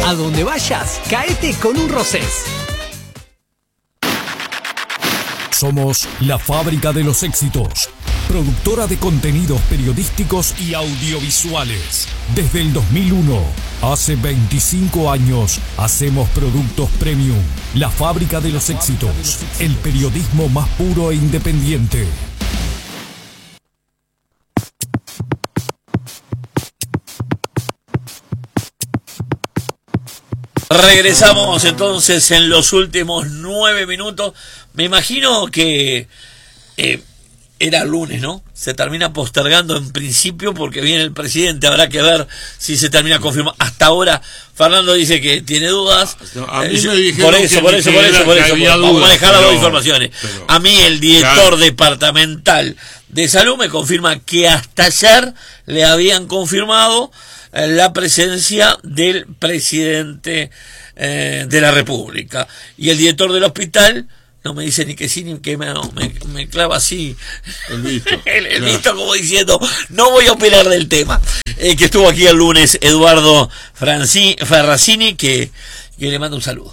A donde vayas, caete con un Rosés. Somos la fábrica de los éxitos, productora de contenidos periodísticos y audiovisuales. Desde el 2001, hace 25 años, hacemos productos premium. La fábrica de los éxitos, el periodismo más puro e independiente. Regresamos entonces en los últimos 9 minutos. Me imagino que era lunes, ¿no? Se termina postergando en principio porque viene el presidente. Habrá que ver si se termina confirmando. Hasta ahora Fernando dice que tiene dudas. A mí me dijeron por eso. Vamos a manejar las dos informaciones. A mí el director departamental de salud me confirma que hasta ayer le habían confirmado la presencia del presidente de la República, y el director del hospital no me dice ni que sí ni que no, me clava así el visto como diciendo no voy a opinar del tema. Que estuvo aquí el lunes Eduardo Ferracini, que le mando un saludo.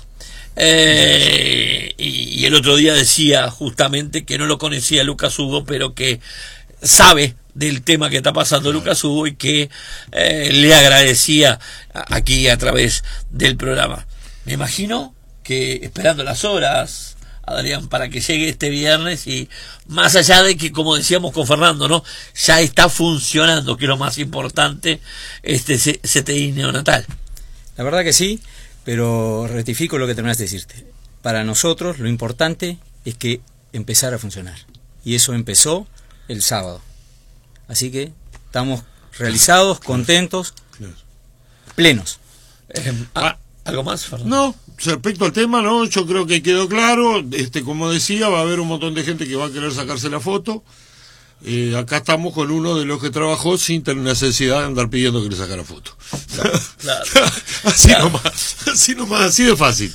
Y el otro día decía justamente que no lo conocía Lucas Hugo, pero que sabe del tema que está pasando Lucas Hugo y que le agradecía aquí a través del programa. Me imagino que esperando las horas, Adrián, para que llegue este viernes, y más allá de que, como decíamos con Fernando, ¿no?, ya está funcionando, que es lo más importante, este CTI neonatal. La verdad que sí, pero rectifico lo que terminaste de decirte. Para nosotros lo importante es que empezara a funcionar, y eso empezó el sábado. Así que estamos realizados, contentos, plenos. ¿Algo más, Fernando? No, respecto al tema, no, yo creo que quedó claro. Como decía, va a haber un montón de gente que va a querer sacarse la foto. Acá estamos con uno de los que trabajó sin tener necesidad de andar pidiendo que le sacara foto. Claro. Así nomás, así de fácil.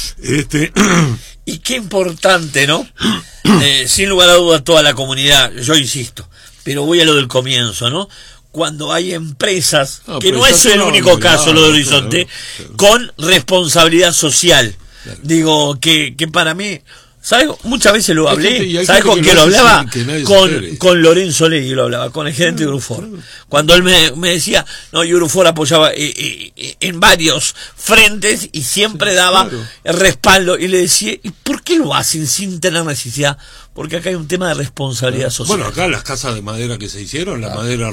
Y qué importante, ¿no? Sin lugar a dudas, toda la comunidad, yo insisto, pero voy a lo del comienzo, ¿no? Cuando hay empresas, que no es el único caso lo de Horizonte, con responsabilidad social. Claro. Digo, que para mí, ¿sabes? Muchas veces lo hablé, ¿sabes con quién lo hablaba? Con Lorenzo Legui lo hablaba, con el gerente de Grufor. Cuando él me decía, no, y Grufor apoyaba en varios frentes y siempre daba el respaldo, y le decía, ¿y por qué lo hacen sin tener necesidad? Porque acá hay un tema de responsabilidad social. Bueno, acá las casas de madera que se hicieron, la madera,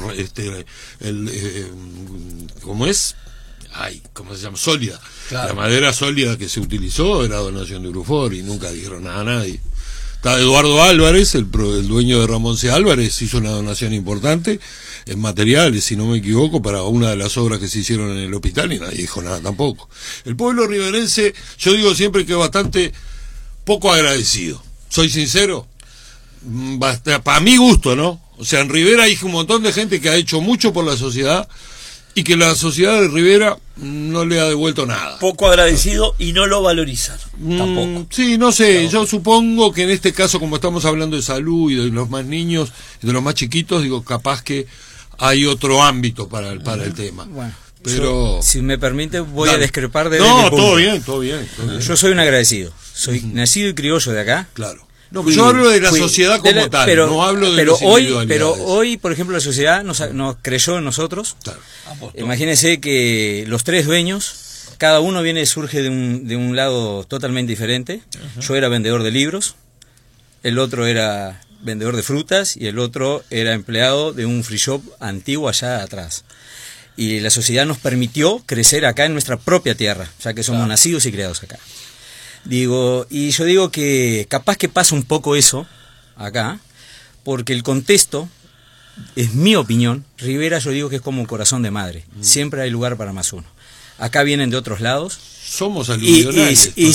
¿cómo es? ¿Cómo se llama? Sólida. Claro. La madera sólida que se utilizó era donación de Grufor y nunca dijeron nada a nadie. Está Eduardo Álvarez, el dueño de Ramón C. Álvarez, hizo una donación importante en materiales, si no me equivoco, para una de las obras que se hicieron en el hospital, y nadie dijo nada tampoco. El pueblo riverense, yo digo siempre que es bastante poco agradecido. Soy sincero, para mi gusto, ¿no? O sea, en Rivera hay un montón de gente que ha hecho mucho por la sociedad y que la sociedad de Rivera no le ha devuelto nada. Poco agradecido y no lo valorizan tampoco. Sí, no sé, yo supongo que en este caso, como estamos hablando de salud y de los más niños y de los más chiquitos, digo, capaz que hay otro ámbito para el tema. Bueno, pero yo, si me permite, voy a discrepar de No, todo bien. Yo soy un agradecido, soy nacido y criollo de acá. Claro. No, yo hablo de la sociedad como tal, no hablo de los individualidades. Pero hoy, por ejemplo, la sociedad nos creyó en nosotros. Claro. Imagínense que los tres dueños, cada uno surge de un lado totalmente diferente. Uh-huh. Yo era vendedor de libros, el otro era vendedor de frutas y el otro era empleado de un free shop antiguo allá atrás. Y la sociedad nos permitió crecer acá en nuestra propia tierra, ya que somos nacidos y criados acá. Y yo digo que capaz que pasa un poco eso acá, porque el contexto, es mi opinión, Rivera yo digo que es como un corazón de madre, siempre hay lugar para más uno. Acá vienen de otros lados, somos aluvionales, y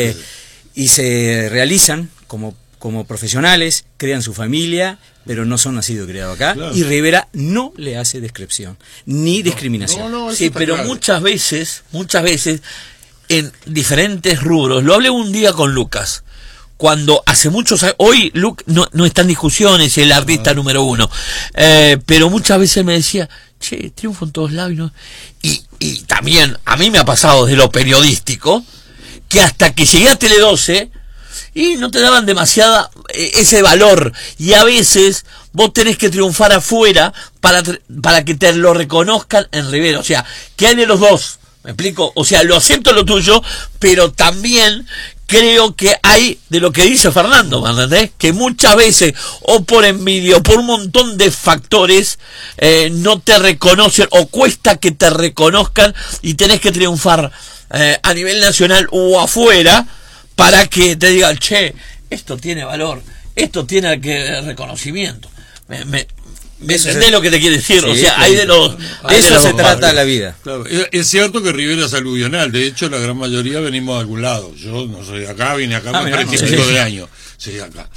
se realizan como profesionales, crean su familia, pero no son nacidos y criados acá, claro. Y Rivera no le hace descripción, ni discriminación. Sí, pero claro. muchas veces, en diferentes rubros, lo hablé un día con Lucas, cuando hace muchos años, hoy Luke no está en discusiones, el artista número 1, pero muchas veces me decía, che, triunfo en todos lados, ¿no? Y también a mí me ha pasado de lo periodístico, que hasta que llegué a Tele 12 y no te daban demasiada ese valor, y a veces vos tenés que triunfar afuera para que te lo reconozcan en Rivera. O sea, que hay de los dos, ¿me explico? O sea, lo acepto lo tuyo, pero también creo que hay de lo que dice Fernando, ¿me entendés? Que muchas veces, o por envidia, o por un montón de factores, no te reconocen, o cuesta que te reconozcan, y tenés que triunfar a nivel nacional o afuera, para que te digan, che, esto tiene valor, esto tiene reconocimiento. ¿Me entendés lo que te quiere decir? Sí, o sea, hay de los... De eso se trata la vida. Claro, es cierto que Rivera es aluvional, de hecho la gran mayoría venimos de algún lado. Yo no soy de acá, vine acá con 35 de años, sí, acá.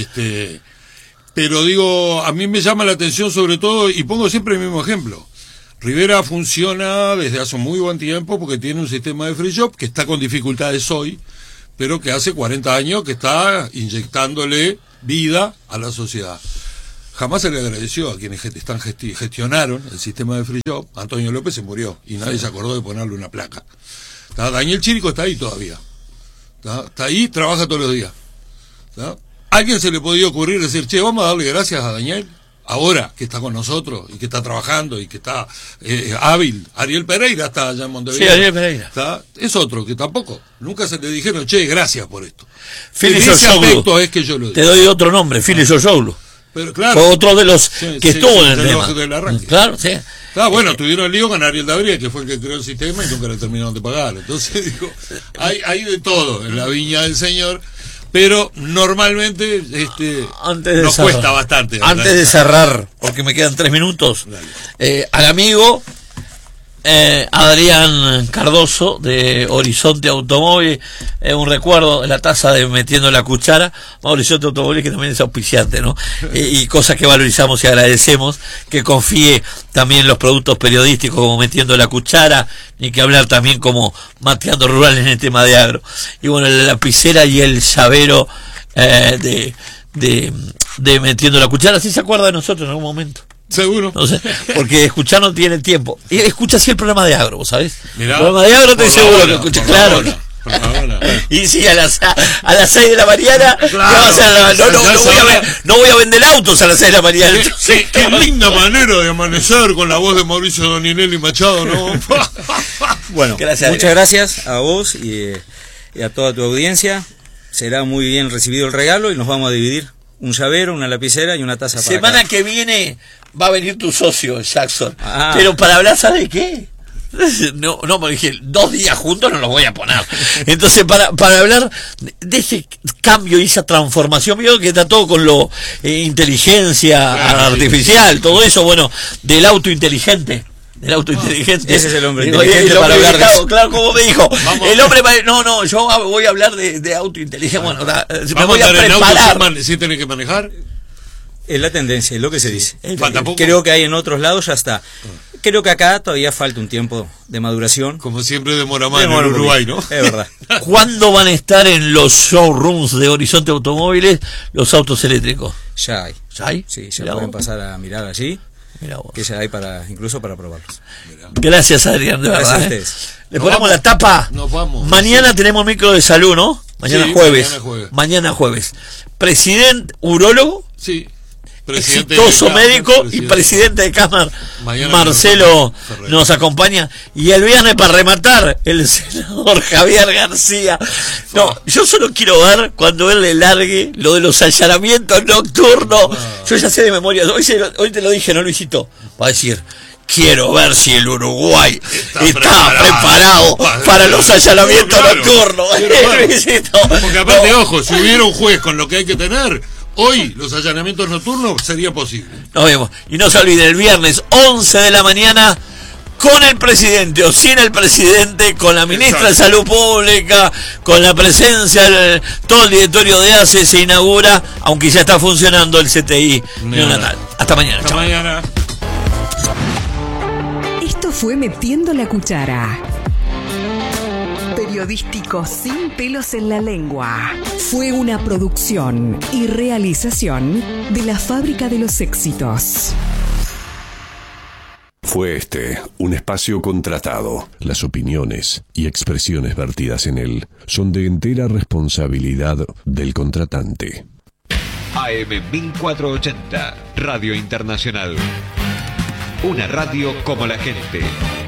Pero digo, a mí me llama la atención sobre todo, y pongo siempre el mismo ejemplo. Rivera funciona desde hace muy buen tiempo porque tiene un sistema de free shop que está con dificultades hoy, pero que hace 40 años que está inyectándole vida a la sociedad. Jamás se le agradeció a quienes gestionaron el sistema de free shop. Antonio López se murió y nadie se acordó de ponerle una placa. Daniel Chirico está ahí todavía. Está ahí, trabaja todos los días. ¿A alguien se le podía ocurrir decir, che, vamos a darle gracias a Daniel? Ahora que está con nosotros y que está trabajando y que está hábil. Ariel Pereira está allá en Montevideo. Sí, Ariel Pereira. Es otro que tampoco, nunca se le dijeron, che, gracias por esto. Philly en ese aspecto es que yo lo digo. Te doy otro nombre, Philly Georgiou. Pero claro, fue otro de los que estuvo en el tema. Del arranque. Claro, sí. Bueno, tuvieron el lío con Ariel Dabría, que fue el que creó el sistema y nunca le terminaron de pagar. Entonces, digo, hay de todo en la viña del Señor. Pero normalmente nos cuesta bastante. Antes de cerrar, porque me quedan 3 minutos, al amigo Adrián Cardoso de Horizonte Automóvil, un recuerdo de la taza de Metiendo la Cuchara, Horizonte Automóvil, que también es auspiciante, ¿no? Y cosas que valorizamos y agradecemos, que confíe también en los productos periodísticos como Metiendo la Cuchara, ni que hablar también como Mateando Rural en el tema de agro. Y bueno, la lapicera y el llavero de Metiendo la Cuchara, ¿sí se acuerda de nosotros en algún momento? Seguro. No sé, porque escuchar no tiene tiempo. Y escucha así el programa de agro, ¿sabes? Mirá, el programa de agro estoy seguro que escucha, claro. Y sí, a las 6 de la mañana, claro, no voy a vender autos a las 6 de la mañana. Qué linda manera de amanecer con la voz de Mauricio Doninelli Machado, ¿no? Bueno, muchas gracias a vos y a toda tu audiencia. Será muy bien recibido el regalo y nos vamos a dividir un llavero, una lapicera y una taza para semana cada. Que viene va a venir tu socio, Jackson. Pero para hablar, ¿sabes qué? No, me dije, 2 días juntos no los voy a poner. Entonces, para hablar de ese cambio y esa transformación, veo que está todo con lo inteligencia artificial, todo eso, bueno, del auto inteligente. Ese es el hombre inteligente para hablar de eso. Claro, como me dijo. El hombre, no, yo voy a hablar de auto inteligente. Bueno, me voy a preparar. ¿Sí tenés que manejar? Es la tendencia, es lo que se dice. Creo que hay en otros lados, ya está. Creo que acá todavía falta un tiempo de maduración. Como siempre demora más en Uruguay, ¿no? Es verdad. ¿Cuándo van a estar en los showrooms de Horizonte Automóviles los autos eléctricos? Ya hay. ¿Ya hay? Sí, ya pueden pasar a mirar allí. Que ya hay incluso para probarlos. Gracias, Adrián, de verdad. Le ponemos la tapa. Nos vamos. Mañana tenemos micro de salud, ¿no? Mañana jueves. Presidente, urólogo. Sí. Exitoso médico y presidente de Cámara, Marcelo nos acompaña. Y el viernes, para rematar, el senador Javier García. No, yo solo quiero ver cuando él le largue lo de los allanamientos nocturnos. Yo ya sé de memoria, hoy te lo dije, ¿no, Luisito? Va a decir, quiero ver si el Uruguay está preparado para los allanamientos nocturnos. Porque aparte, ojo, si hubiera un juez con lo que hay que tener, hoy los allanamientos nocturnos sería posible. Nos vemos. Y no se olviden, el viernes 11 de la mañana, con el presidente o sin el presidente, con la ministra de Salud Pública, con la presencia de todo el directorio de ACE, se inaugura, aunque ya está funcionando el CTI neonatal. Hasta mañana. Hasta mañana. Esto fue Metiendo la Cuchara. periodístico sin pelos en la lengua. Fue una producción y realización de la Fábrica de los Éxitos. Fue un espacio contratado. Las opiniones y expresiones vertidas en él son de entera responsabilidad del contratante. AM 1480, Radio Internacional. Una radio como la gente.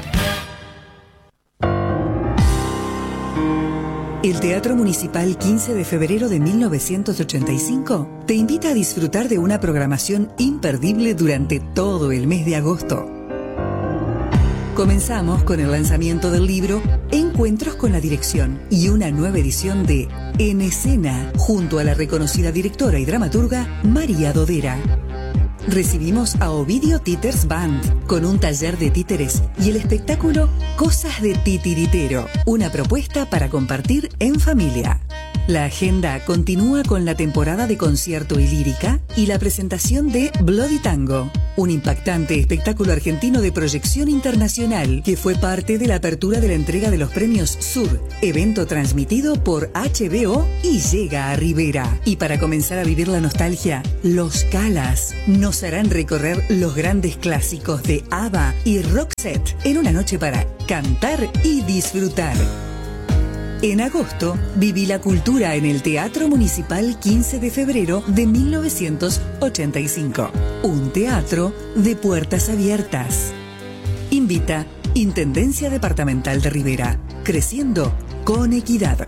El Teatro Municipal 15 de febrero de 1985 te invita a disfrutar de una programación imperdible durante todo el mes de agosto. Comenzamos con el lanzamiento del libro Encuentros con la Dirección y una nueva edición de En Escena, junto a la reconocida directora y dramaturga María Dodera. Recibimos a Ovidio Títeres Band con un taller de títeres y el espectáculo Cosas de Titiritero, una propuesta para compartir en familia. La agenda continúa con la temporada de concierto y lírica y la presentación de Bloody Tango, un impactante espectáculo argentino de proyección internacional que fue parte de la apertura de la entrega de los premios Sur, evento transmitido por HBO y llega a Rivera. Y para comenzar a vivir la nostalgia, Los Calas nos harán recorrer los grandes clásicos de ABBA y Roxette en una noche para cantar y disfrutar. En agosto, viví la cultura en el Teatro Municipal 15 de febrero de 1985. Un teatro de puertas abiertas. Invita Intendencia Departamental de Rivera. Creciendo con equidad.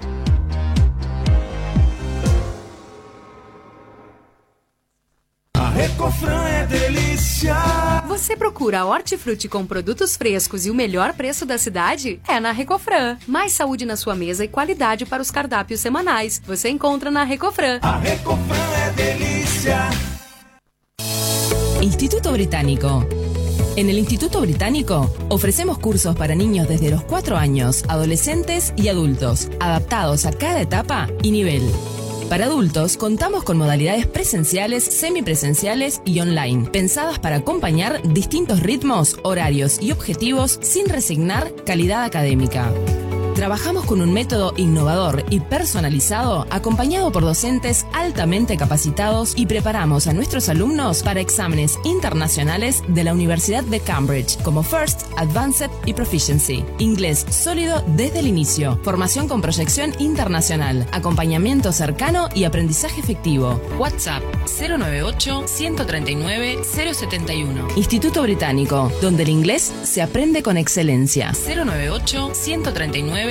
A Recofran é delícia. Você procura hortifruti com produtos frescos e o melhor preço da cidade? É na Recofran. Mais saúde na sua mesa e qualidade para os cardápios semanais. Você encontra na Recofran. A Recofran é delícia. Instituto Británico. En el Instituto Británico ofrecemos cursos para niños desde los 4 años, adolescentes y adultos, adaptados a cada etapa y nivel. Para adultos, contamos con modalidades presenciales, semipresenciales y online, pensadas para acompañar distintos ritmos, horarios y objetivos sin resignar calidad académica. Trabajamos con un método innovador y personalizado, acompañado por docentes altamente capacitados y preparamos a nuestros alumnos para exámenes internacionales de la Universidad de Cambridge, como First, Advanced y Proficiency. Inglés sólido desde el inicio, formación con proyección internacional, acompañamiento cercano y aprendizaje efectivo. WhatsApp 098-139-071. Instituto Británico, donde el inglés se aprende con excelencia. 098-139-071.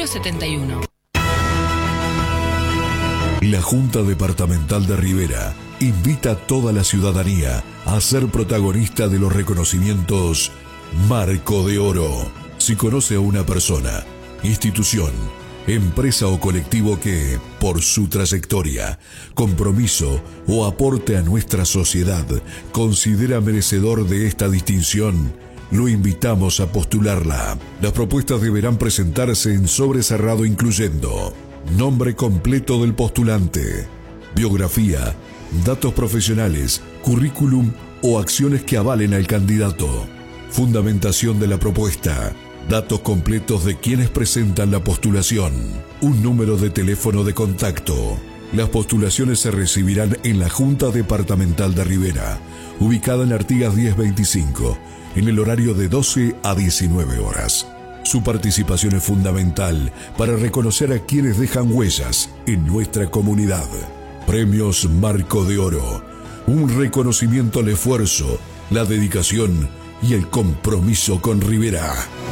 La Junta Departamental de Rivera invita a toda la ciudadanía a ser protagonista de los reconocimientos Marco de Oro. Si conoce a una persona, institución, empresa o colectivo que, por su trayectoria, compromiso o aporte a nuestra sociedad, considera merecedor de esta distinción, lo invitamos a postularla. Las propuestas deberán presentarse en sobre cerrado incluyendo nombre completo del postulante, biografía, datos profesionales, currículum o acciones que avalen al candidato, fundamentación de la propuesta, datos completos de quienes presentan la postulación, un número de teléfono de contacto. Las postulaciones se recibirán en la Junta Departamental de Rivera, ubicada en Artigas 1025, en el horario de 12 a 19 horas. Su participación es fundamental para reconocer a quienes dejan huellas en nuestra comunidad. Premios Marco de Oro, un reconocimiento al esfuerzo, la dedicación y el compromiso con Rivera.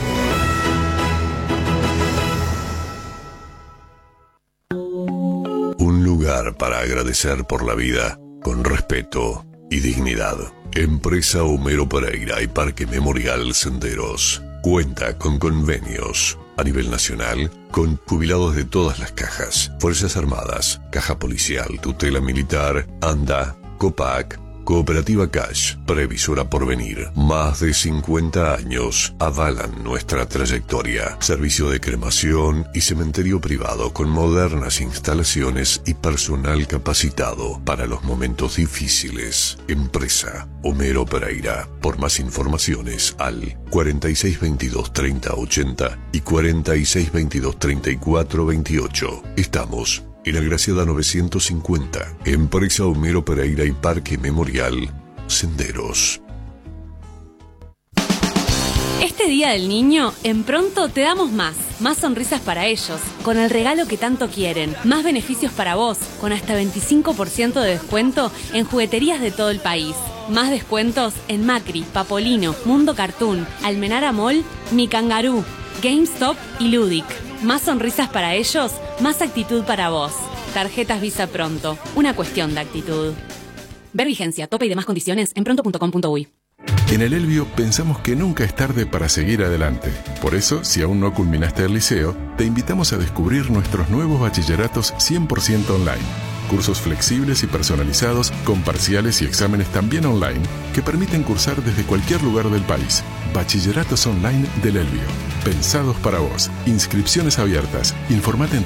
Un lugar para agradecer por la vida con respeto y dignidad. Empresa Homero Pereira y Parque Memorial Senderos cuenta con convenios a nivel nacional con jubilados de todas las cajas: Fuerzas Armadas, Caja Policial, Tutela Militar, ANDA, COPAC, Cooperativa Cash, previsora Porvenir. Más de 50 años avalan nuestra trayectoria. Servicio de cremación y cementerio privado con modernas instalaciones y personal capacitado para los momentos difíciles. Empresa Homero Pereira. Por más informaciones al 4622 3080 y 4622 3428. Estamos en Agraciada 950, Empresa Homero Pereira y Parque Memorial Senderos. Este Día del Niño, en Pronto te damos más sonrisas para ellos, con el regalo que tanto quieren, más beneficios para vos, con hasta 25% de descuento en jugueterías de todo el país, más descuentos en Macri, Papolino, Mundo Cartoon, Almenara Mall, Mi Kangaroo, GameStop y Ludic. Más sonrisas para ellos, más actitud para vos. Tarjetas Visa Pronto, una cuestión de actitud. Ver vigencia, tope y demás condiciones en pronto.com.uy. En el Elbio pensamos que nunca es tarde para seguir adelante. Por eso, si aún no culminaste el liceo, te invitamos a descubrir nuestros nuevos bachilleratos 100% online. Cursos flexibles y personalizados con parciales y exámenes también online que permiten cursar desde cualquier lugar del país. Bachilleratos online del Elbio. Pensados para vos. Inscripciones abiertas. Informate en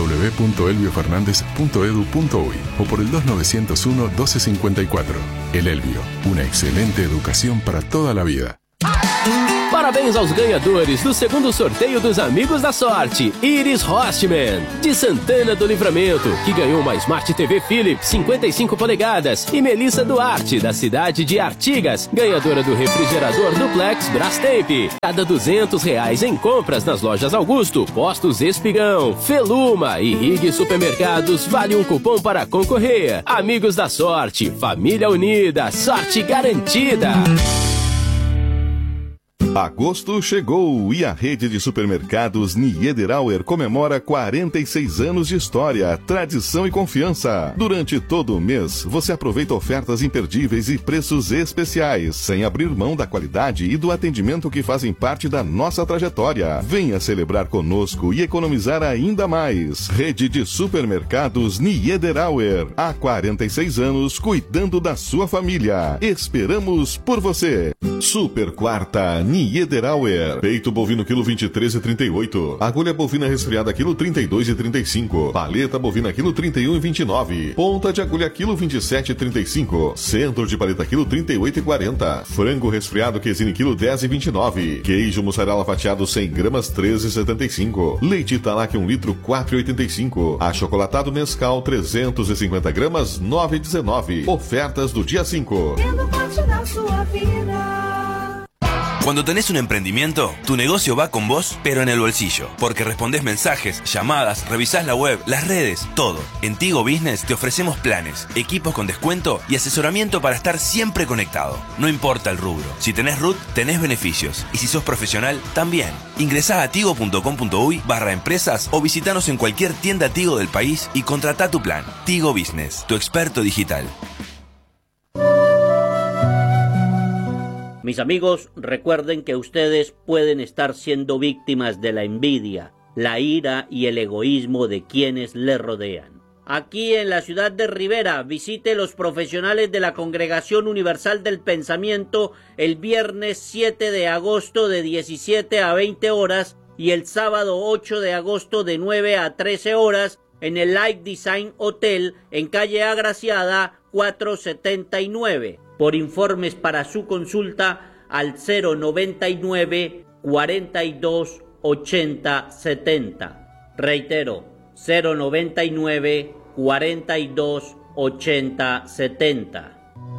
www.elbiofernandez.edu.uy o por el 2901 1254. El Elbio. Una excelente educación para toda la vida. Parabéns aos ganhadores do segundo sorteio dos Amigos da Sorte. Iris Hostman, de Santana do Livramento, que ganhou uma Smart TV Philips 55 polegadas. E Melissa Duarte, da cidade de Artigas, ganhadora do refrigerador Duplex Brastemp. Cada R$200 em compras nas lojas Augusto, Postos Espigão, Feluma e Rig Supermercados vale um cupom para concorrer. Amigos da Sorte, família unida, sorte garantida. Agosto chegou e a rede de supermercados Niederauer comemora 46 anos de história, tradição e confiança. Durante todo o mês, você aproveita ofertas imperdíveis e preços especiais, sem abrir mão da qualidade e do atendimento que fazem parte da nossa trajetória. Venha celebrar conosco e economizar ainda mais. Rede de supermercados Niederauer. Há 46 anos, cuidando da sua família. Esperamos por você. Super Quarta Niederauer. Peito bovino quilo 23,38. Agulha bovina resfriada quilo 32,35. Paleta bovina quilo 31,29. Ponta de agulha quilo 27,35. Centro de paleta quilo 38,40. Frango resfriado quesine quilo 10,29. Queijo mussarela fatiado 100 gramas 13,75. Leite Italac 1 litro 4,85. Achocolatado Nescau 350 gramas 9,19. Ofertas do dia 5. Cuando tenés un emprendimiento, tu negocio va con vos, pero en el bolsillo. Porque respondés mensajes, llamadas, revisás la web, las redes, todo. En Tigo Business te ofrecemos planes, equipos con descuento y asesoramiento para estar siempre conectado. No importa el rubro. Si tenés RUT, tenés beneficios. Y si sos profesional, también. Ingresá a tigo.com.uy/empresas o visitanos en cualquier tienda Tigo del país y contratá tu plan. Tigo Business, tu experto digital. Mis amigos, recuerden que ustedes pueden estar siendo víctimas de la envidia, la ira y el egoísmo de quienes les rodean. Aquí en la ciudad de Rivera, visite los profesionales de la Congregación Universal del Pensamiento el viernes 7 de agosto de 17 a 20 horas y el sábado 8 de agosto de 9 a 13 horas en el Light Design Hotel en calle Agraciada 479. Por informes para su consulta al 099 42 80 70. Reitero, 099 42 80 70.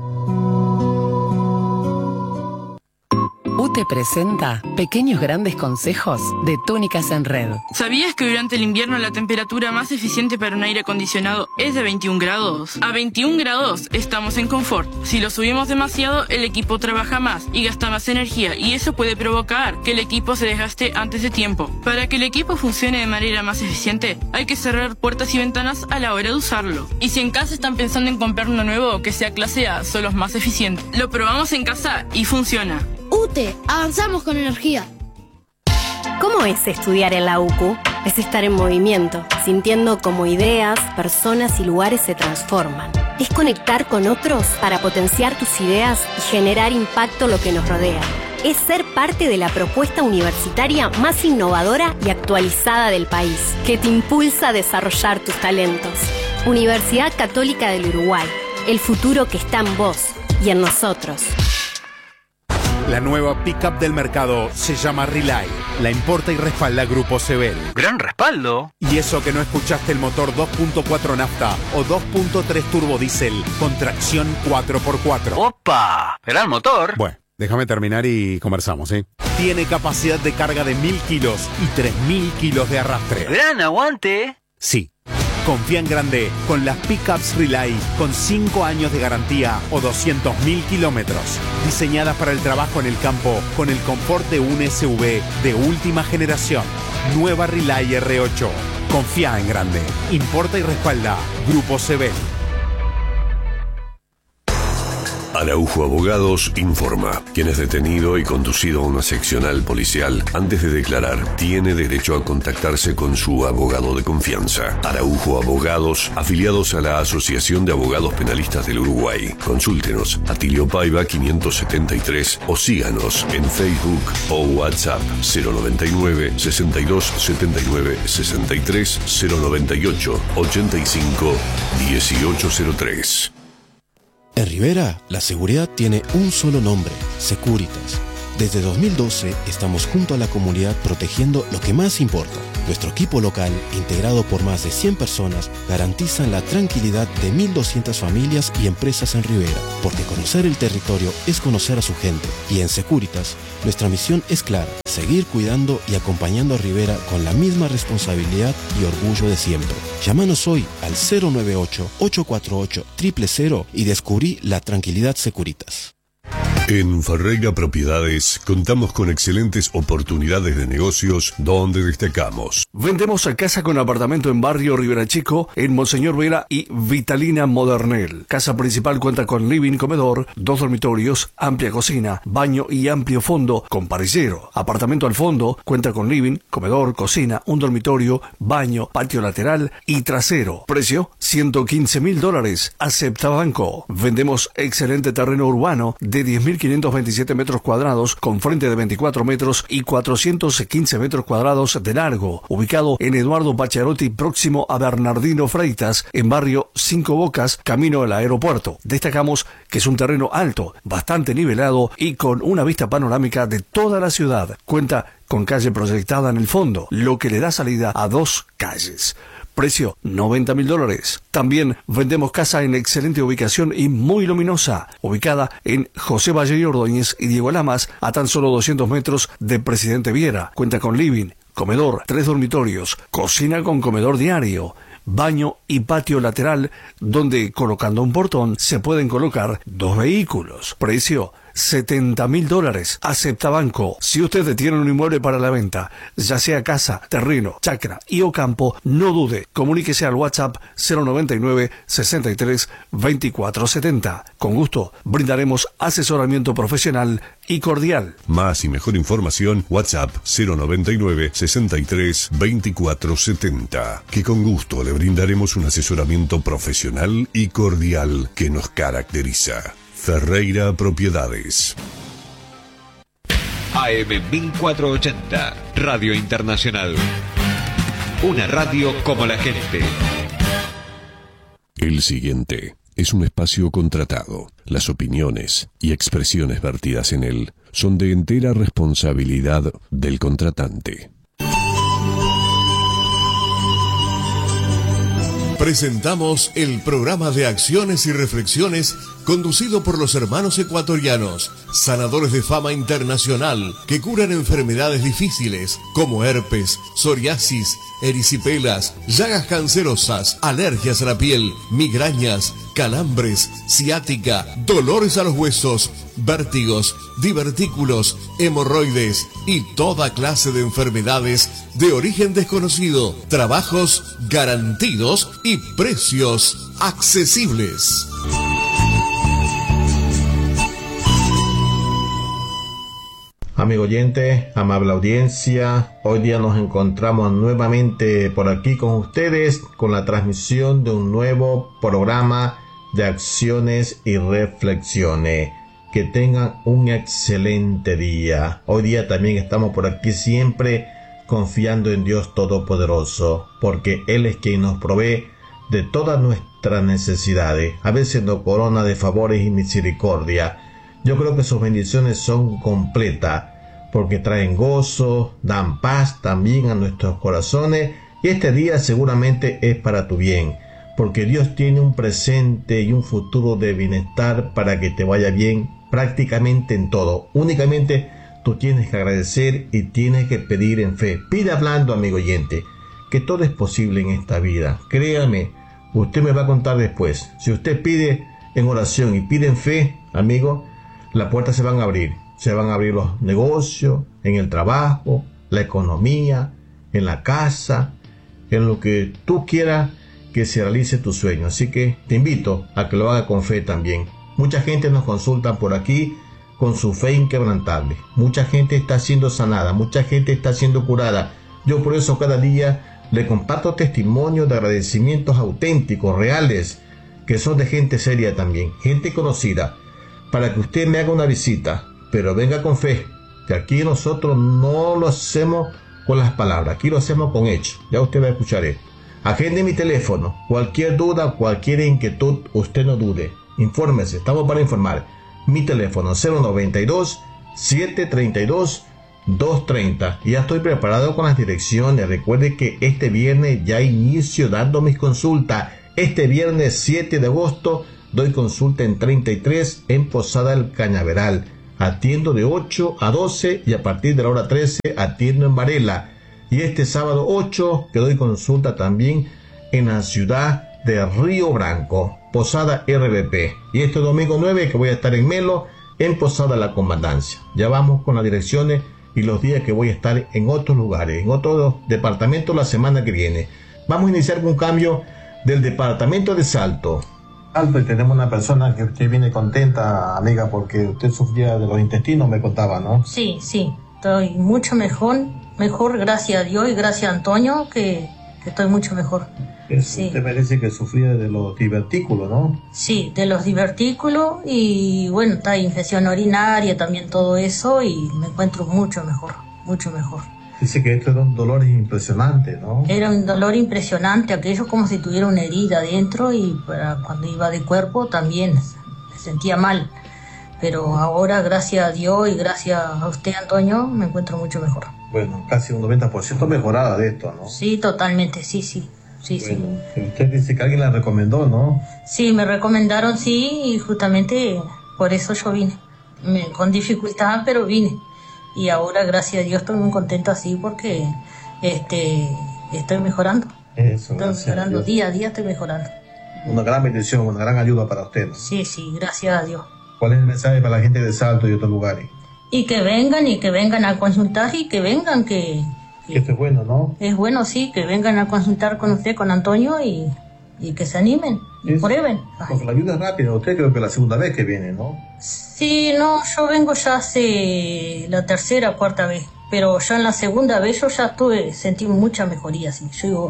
UTE presenta Pequeños Grandes Consejos de Túnicas en Red. ¿Sabías que durante el invierno la temperatura más eficiente para un aire acondicionado es de 21 grados? A 21 grados estamos en confort. Si lo subimos demasiado, el equipo trabaja más y gasta más energía y eso puede provocar que el equipo se desgaste antes de tiempo. Para que el equipo funcione de manera más eficiente, hay que cerrar puertas y ventanas a la hora de usarlo. Y si en casa están pensando en comprar uno nuevo que sea clase A, son los más eficientes. Lo probamos en casa y funciona. UTE, avanzamos con energía. ¿Cómo es estudiar en la UCU? Es estar en movimiento, sintiendo cómo ideas, personas y lugares se transforman. Es conectar con otros para potenciar tus ideas y generar impacto en lo que nos rodea. Es ser parte de la propuesta universitaria más innovadora y actualizada del país, que te impulsa a desarrollar tus talentos. Universidad Católica del Uruguay, el futuro que está en vos y en nosotros. La nueva pickup del mercado se llama Relay. La importa y respalda Grupo Sebel. ¡Gran respaldo! Y eso que no escuchaste el motor 2.4 nafta o 2.3 turbo diésel con tracción 4x4. ¡Opa! ¡Gran motor! Bueno, déjame terminar y conversamos, ¿sí? Tiene capacidad de carga de 1000 kilos y 3000 kilos de arrastre. ¡Gran aguante! Sí. Confía en grande con las pickups Relay con 5 años de garantía o 200.000 kilómetros. Diseñadas para el trabajo en el campo con el confort de un SUV de última generación. Nueva Relay R8. Confía en grande. Importa y respalda Grupo Sebel. Araujo Abogados informa. Quien es detenido y conducido a una seccional policial antes de declarar tiene derecho a contactarse con su abogado de confianza. Araujo Abogados, afiliados a la Asociación de Abogados Penalistas del Uruguay. Consúltenos Atilio Paiva 573 o síganos en Facebook o WhatsApp 099 62 79 63 098 85 1803. En Rivera, la seguridad tiene un solo nombre, Securitas. Desde 2012 estamos junto a la comunidad protegiendo lo que más importa. Nuestro equipo local, integrado por más de 100 personas, garantiza la tranquilidad de 1.200 familias y empresas en Rivera, porque conocer el territorio es conocer a su gente. Y en Securitas, nuestra misión es clara, seguir cuidando y acompañando a Rivera con la misma responsabilidad y orgullo de siempre. Llámanos hoy al 098-848-000 y descubrí la tranquilidad Securitas. En Ferreira Propiedades contamos con excelentes oportunidades de negocios donde destacamos. Vendemos a casa con apartamento en barrio Rivera Chico, en Monseñor Vera y Vitalina Modernel. Casa principal cuenta con living, comedor, 2 dormitorios, amplia cocina, baño y amplio fondo con parrillero. Apartamento al fondo cuenta con living, comedor, cocina, un dormitorio, baño, patio lateral y trasero. Precio $115.000. Acepta banco. Vendemos excelente terreno urbano de 10.527 metros cuadrados con frente de 24 metros y 415 metros cuadrados de largo, ubicado en Eduardo Pacharotti, próximo a Bernardino Freitas, en barrio Cinco Bocas, camino al aeropuerto. Destacamos que es un terreno alto, bastante nivelado y con una vista panorámica de toda la ciudad. Cuenta con calle proyectada en el fondo, lo que le da salida a 2 calles. Precio $90.000. También vendemos casa en excelente ubicación y muy luminosa, ubicada en José Valle y Ordóñez y Diego Lamas, a tan solo 200 metros de Presidente Viera. Cuenta con living, comedor, 3 dormitorios, cocina con comedor diario, baño y patio lateral, donde colocando un portón se pueden colocar 2 vehículos. Precio $70.000. Acepta banco. Si usted tiene un inmueble para la venta, ya sea casa, terreno, chacra y o campo, no dude. Comuníquese al WhatsApp 099 63 24 70. Con gusto brindaremos asesoramiento profesional y cordial. Más y mejor información, WhatsApp 099 63 24 70. Que con gusto le brindaremos un asesoramiento profesional y cordial que nos caracteriza. Ferreira Propiedades. AM 1480, Radio Internacional. Una radio como la gente. El siguiente es un espacio contratado. Las opiniones y expresiones vertidas en él son de entera responsabilidad del contratante. Presentamos el programa de acciones y reflexiones conducido por los hermanos ecuatorianos, sanadores de fama internacional que curan enfermedades difíciles como herpes, psoriasis, erisipelas, llagas cancerosas, alergias a la piel, migrañas, calambres, ciática, dolores a los huesos, vértigos, divertículos, hemorroides y toda clase de enfermedades de origen desconocido. Trabajos garantidos y precios accesibles. Amigo oyente, amable audiencia, hoy día nos encontramos nuevamente por aquí con ustedes con la transmisión de un nuevo programa de acciones y reflexiones. Que tengan un excelente día. Hoy día también estamos por aquí siempre confiando en Dios Todopoderoso, porque Él es quien nos provee de todas nuestras necesidades. A veces nos corona de favores y misericordia. Yo creo que sus bendiciones son completas, porque traen gozo, dan paz también a nuestros corazones, y este día seguramente es para tu bien, porque Dios tiene un presente y un futuro de bienestar para que te vaya bien prácticamente en todo. Únicamente tú tienes que agradecer y tienes que pedir en fe. Pide hablando, amigo oyente, que todo es posible en esta vida. Créame, usted me va a contar después. Si usted pide en oración y pide en fe, amigo, las puertas se van a abrir. Se van a abrir los negocios, en el trabajo, la economía, en la casa, en lo que tú quieras que se realice tu sueño. Así que te invito a que lo haga con fe también. Mucha gente nos consulta por aquí con su fe inquebrantable. Mucha gente está siendo sanada, mucha gente está siendo curada. Yo por eso cada día le comparto testimonios de agradecimientos auténticos, reales, que son de gente seria también, gente conocida, para que usted me haga una visita, pero venga con fe, que aquí nosotros no lo hacemos con las palabras, aquí lo hacemos con hechos. Ya usted va a escuchar esto. Agende mi teléfono, cualquier duda, cualquier inquietud, usted no dude, infórmese, estamos para informar. Mi teléfono 092-732-230. Ya estoy preparado con las direcciones. Recuerde que este viernes ya inicio dando mis consultas. Este viernes 7 de agosto doy consulta en 33 en Posada El Cañaveral. Atiendo de 8 a 12 y a partir de la hora 13 atiendo en Varela. Y este sábado 8 que doy consulta también en la ciudad de Río Branco, Posada RBP. Y este domingo 9 que voy a estar en Melo, en Posada La Comandancia. Ya vamos con las direcciones y los días que voy a estar en otros lugares, en otros departamentos la semana que viene. Vamos a iniciar con un cambio del departamento de Salto. Salto, y tenemos una persona que viene contenta, amiga, porque usted sufría de los intestinos, me contaba, ¿no? Sí, estoy mucho mejor, gracias a Dios y gracias a Antonio, que estoy mucho mejor. Sí. Usted me dice que sufría de los divertículos, ¿no? Sí, de los divertículos y bueno, está infección urinaria también, todo eso, y me encuentro mucho mejor. Dice que esto era un dolor impresionante, ¿no? Era un dolor impresionante, aquello como si tuviera una herida adentro, y cuando iba de cuerpo también me sentía mal. Pero ahora, gracias a Dios y gracias a usted, Antonio, me encuentro mucho mejor. Bueno, casi un 90% mejorada de esto, ¿no? Sí, totalmente, sí. Bueno, usted dice que alguien la recomendó, ¿no? Sí, me recomendaron, sí, y justamente por eso yo vine. Con dificultad, pero vine. Y ahora, gracias a Dios, estoy muy contenta así porque estoy mejorando. Eso, estoy mejorando, día a día estoy mejorando. Una gran bendición, una gran ayuda para usted. Sí, gracias a Dios. ¿Cuál es el mensaje para la gente de Salto y otros lugares? Y que vengan a consultar y que vengan, que esto es bueno, ¿no? Es bueno, sí, que vengan a consultar con usted, con Antonio, y que se animen, y prueben. Porque la ayuda es rápida, usted creo que es la segunda vez que viene, ¿no? Sí, no, yo vengo ya hace la tercera o cuarta vez, pero ya en la segunda vez yo ya sentí mucha mejoría, sí. Yo digo,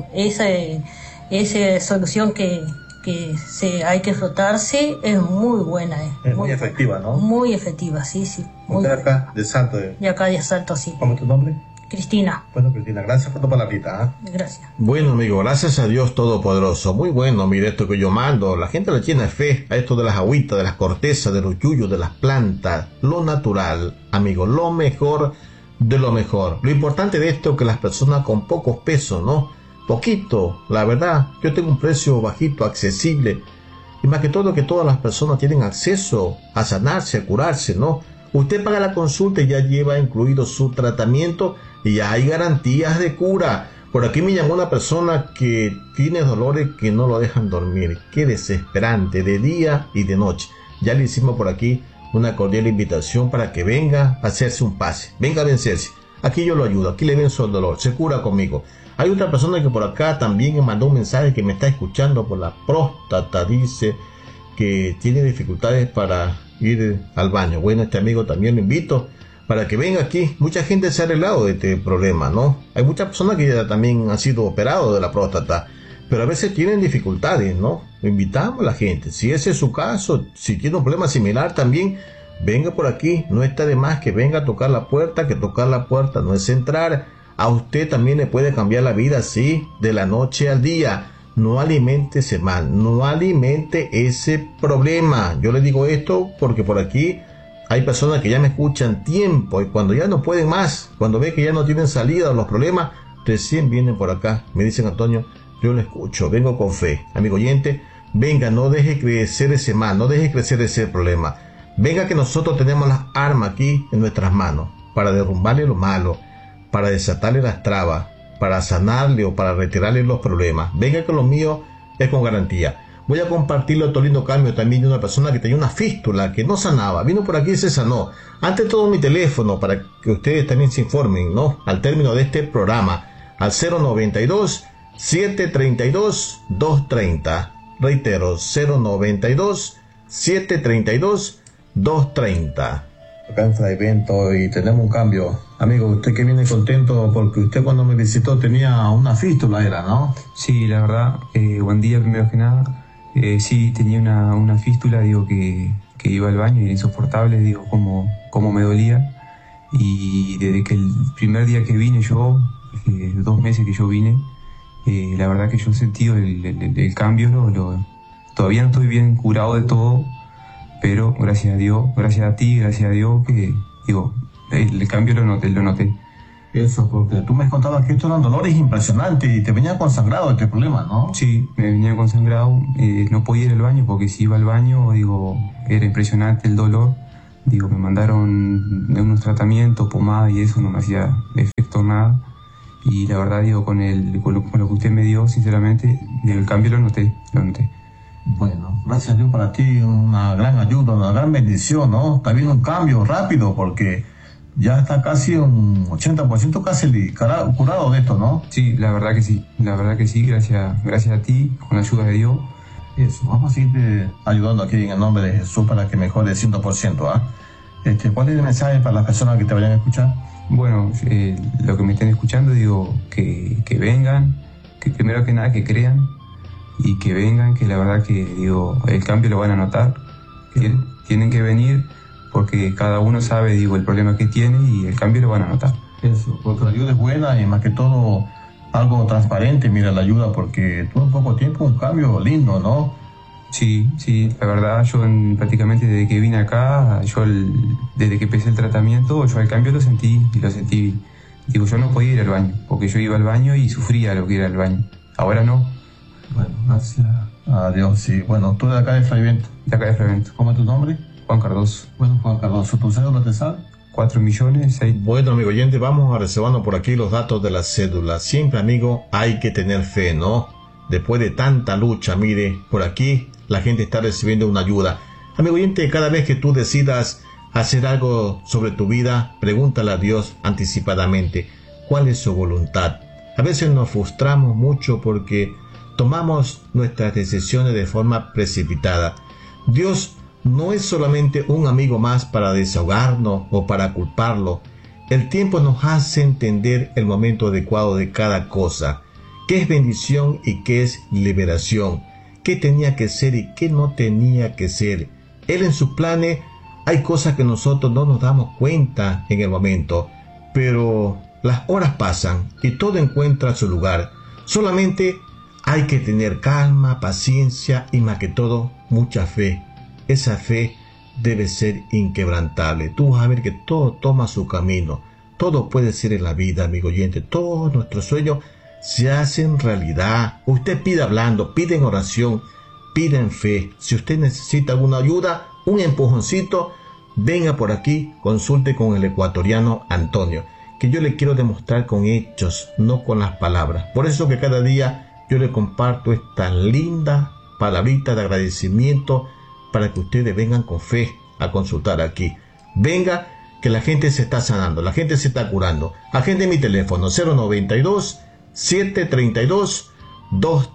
esa solución que hay que frotarse es muy buena. Es muy efectiva, ¿no? Muy efectiva, sí. Usted acá de Salto. De acá de Salto, sí. ¿Cómo es tu nombre? Cristina. Bueno, Cristina, gracias por tu palabrita. Gracias. Bueno, amigo, gracias a Dios Todopoderoso. Muy bueno, mire esto que yo mando. La gente le tiene fe a esto de las agüitas, de las cortezas, de los yuyos, de las plantas. Lo natural, amigo, lo mejor de lo mejor. Lo importante de esto es que las personas con pocos pesos, ¿no? Poquito, la verdad. Yo tengo un precio bajito, accesible. Y más que todo que todas las personas tienen acceso a sanarse, a curarse, ¿no? Usted paga la consulta y ya lleva incluido su tratamiento y ya hay garantías de cura. Por aquí me llamó una persona que tiene dolores que no lo dejan dormir. Qué desesperante, de día y de noche. Ya le hicimos por aquí una cordial invitación para que venga a hacerse un pase. Venga a vencerse. Aquí yo lo ayudo, aquí le venzo el dolor, se cura conmigo. Hay otra persona que por acá también me mandó un mensaje que me está escuchando por la próstata. Dice que tiene dificultades para ir al baño. Bueno, este amigo también lo invito para que venga aquí. Mucha gente se ha arreglado de este problema, ¿no? Hay muchas personas que ya también han sido operados de la próstata, pero a veces tienen dificultades, ¿no? Invitamos a la gente, si ese es su caso, si tiene un problema similar también, venga por aquí. No está de más que venga a tocar la puerta, que tocar la puerta no es entrar. A usted también le puede cambiar la vida así, de la noche al día. No alimente ese mal, no alimente ese problema. Yo le digo esto porque por aquí hay personas que ya me escuchan tiempo, y cuando ya no pueden más, cuando ve que ya no tienen salida a los problemas, recién vienen por acá. Me dicen: Antonio, yo lo escucho, vengo con fe. Amigo oyente, venga, no deje crecer ese mal, no deje crecer ese problema. Venga, que nosotros tenemos las armas aquí en nuestras manos para derrumbarle lo malo, para desatarle las trabas, para sanarle o para retirarle los problemas. Venga, que lo mío es con garantía. Voy a compartirle otro lindo cambio también de una persona que tenía una fístula que no sanaba. Vino por aquí y se sanó. Ante todo, mi teléfono para que ustedes también se informen, ¿no? Al término de este programa, al 092-732-230. Reitero, 092-732-230. Acá en Fraivento y tenemos un cambio. Amigo, usted que viene contento porque usted cuando me visitó tenía una fístula, era, ¿no? Sí, la verdad, buen día primero que nada. Sí, tenía una fístula, digo, que iba al baño y era insoportable, digo, como me dolía. Y desde que el primer día que vine yo, 2 meses que yo vine, la verdad que yo he sentido el cambio. Todavía no estoy bien curado de todo, pero gracias a Dios, gracias a ti, gracias a Dios, que digo, el cambio lo noté. Eso, porque tú me contabas que esto eran dolores impresionantes y te venía consangrado este problema, ¿no? Sí, me venía consangrado, no podía ir al baño porque si iba al baño, digo, era impresionante el dolor. Digo, me mandaron unos tratamientos, pomada y eso, no me hacía efecto nada. Y la verdad, digo, con lo que usted me dio, sinceramente, el cambio lo noté. Bueno, gracias a Dios, para ti una gran ayuda, una gran bendición, ¿no? Está viendo un cambio rápido porque ya está casi un 80% casi curado de esto, ¿no? Sí, la verdad que sí, gracias a ti, con la ayuda de Dios. Eso, vamos a seguir ayudando aquí en el nombre de Jesús para que mejore el 100%, ¿ah? ¿Cuál es el mensaje para las personas que te vayan a escuchar? Bueno, lo que me estén escuchando, digo, que vengan, que primero que nada que crean, y que vengan, que la verdad que, digo, el cambio lo van a notar, que tienen que venir, porque cada uno sabe, digo, el problema que tiene y el cambio lo van a notar. Eso, porque la ayuda es buena y más que todo algo transparente, mira la ayuda, porque tuvo en poco tiempo un cambio lindo, ¿no? Sí, la verdad, yo prácticamente desde que vine acá, desde que empecé el tratamiento, yo el cambio lo sentí. Digo, yo no podía ir al baño, porque yo iba al baño y sufría lo que era el baño. Ahora no. Bueno, gracias a Dios, sí. Bueno, tú de acá de Fraivento. De acá de Fraivento. ¿Cómo es tu nombre? Juan Cardoso. Bueno, Juan Cardoso, ¿tu cédula te sale? 4 millones, 6. Bueno, amigo oyente, vamos a reservarnos por aquí los datos de la cédula. Siempre, amigo, hay que tener fe, ¿no? Después de tanta lucha, mire, por aquí la gente está recibiendo una ayuda. Amigo oyente, cada vez que tú decidas hacer algo sobre tu vida, pregúntale a Dios anticipadamente cuál es su voluntad. A veces nos frustramos mucho porque tomamos nuestras decisiones de forma precipitada. Dios no es solamente un amigo más para desahogarnos o para culparlo. El tiempo nos hace entender el momento adecuado de cada cosa. ¿Qué es bendición y qué es liberación? ¿Qué tenía que ser y qué no tenía que ser? Él en sus planes hay cosas que nosotros no nos damos cuenta en el momento, pero las horas pasan y todo encuentra su lugar. Solamente hay que tener calma, paciencia y más que todo mucha fe. Esa fe debe ser inquebrantable. Tú vas a ver que todo toma su camino. Todo puede ser en la vida, amigo oyente. Todos nuestros sueños se hacen realidad. Usted pide hablando, pide en oración, pide en fe. Si usted necesita alguna ayuda, un empujoncito, venga por aquí, consulte con el ecuatoriano Antonio, que yo le quiero demostrar con hechos, no con las palabras. Por eso que cada día yo le comparto esta linda palabrita de agradecimiento para que ustedes vengan con fe a consultar aquí. Venga, que la gente se está sanando, la gente se está curando. Agende mi teléfono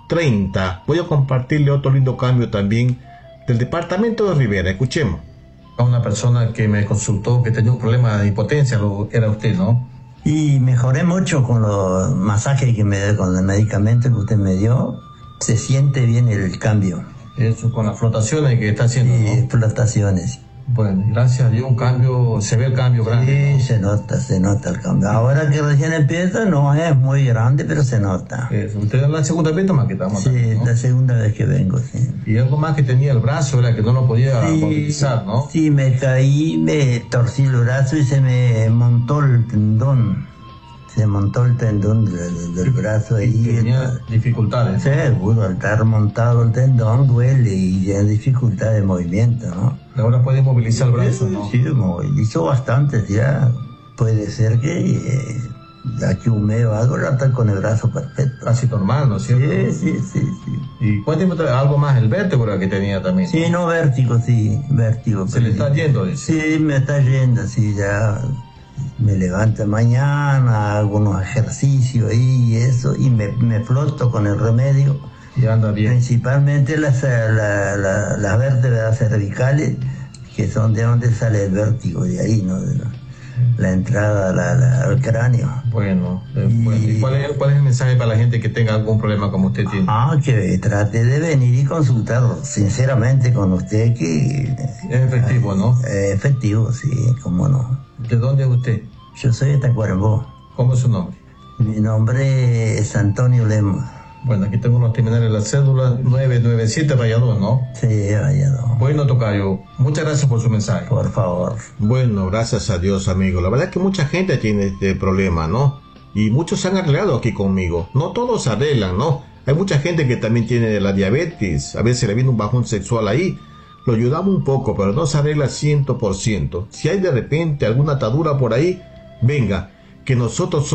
092-732-230. Voy a compartirle otro lindo cambio también del departamento de Rivera. Escuchemos. A una persona que me consultó que tenía un problema de impotencia, era usted, ¿no? Y mejoré mucho con los masajes que me dio, con el medicamento que usted me dio. Se siente bien el cambio. Eso con las flotaciones que está haciendo, sí, ¿no? Flotaciones. Bueno, gracias a Dios un cambio, se ve el cambio grande. Sí, ¿no? se nota el cambio. Ahora que recién empieza, no es muy grande, pero se nota. Usted es la segunda vez más que estamos. Sí, también, ¿no? La segunda vez que vengo, sí. Y algo más que tenía el brazo, era que no lo podía movilizar, ¿no? Sí, me caí, me torcí el brazo y se me montó el tendón. Se montó el tendón del brazo ahí. Y tenía dificultades. Seguro, al estar montado el tendón duele y tiene dificultad de movimiento, ¿no? Ahora puede movilizar el brazo, ¿no? Sí, movilizó bastante ya. Puede ser que de aquí un mes o algo ya está con el brazo perfecto. Casi normal, ¿no es cierto? Sí. ¿Y cuénteme algo más, el vértigo que tenía también? Sí, no, vértigo. ¿Se le está yendo, dice? Sí, me está yendo, sí, ya. Me levanto mañana, hago unos ejercicios ahí y eso, y me floto con el remedio. Y anda bien. Principalmente las vértebras cervicales, que son de donde sale el vértigo, de ahí, ¿no? De la entrada al cráneo. Bueno, ¿y cuál es el mensaje para la gente que tenga algún problema como usted tiene? Que trate de venir y consultar sinceramente con usted, que... Es efectivo, ¿no? Efectivo, sí, cómo no. ¿De dónde es usted? Yo soy de Tacuarembó. ¿Cómo es su nombre? Mi nombre es Antonio Lemos. Bueno, aquí tengo los terminales de la cédula 997 Valladolid, ¿no? Sí, Valladolid. Bueno, tocayo, muchas gracias por su mensaje. Por favor. Bueno, gracias a Dios, amigo. La verdad es que mucha gente tiene este problema, ¿no? Y muchos se han arreglado aquí conmigo. No todos se arreglan, ¿no? Hay mucha gente que también tiene la diabetes. A veces le viene un bajón sexual ahí. Lo ayudamos un poco, pero no se arregla 100%. Si hay de repente alguna atadura por ahí, venga, que nosotros